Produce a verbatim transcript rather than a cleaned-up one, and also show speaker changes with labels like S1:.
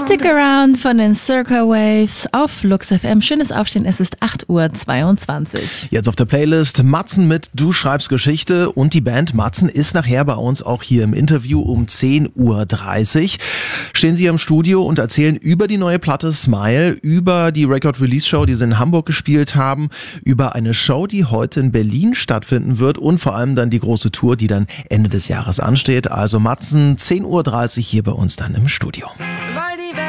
S1: Stick Around von den Circa Waves auf Flux F M. Schönes Aufstehen, es ist acht Uhr zweiundzwanzig.
S2: Jetzt auf der Playlist Matzen mit Du schreibst Geschichte und die Band Matzen ist nachher bei uns auch hier im Interview um zehn Uhr dreißig. Stehen sie im Studio und erzählen über die neue Platte Smile, über die Record-Release-Show, die sie in Hamburg gespielt haben, über eine Show, die heute in Berlin stattfinden wird und vor allem dann die große Tour, die dann Ende des Jahres ansteht. Also Matzen, zehn Uhr dreißig hier bei uns dann im Studio.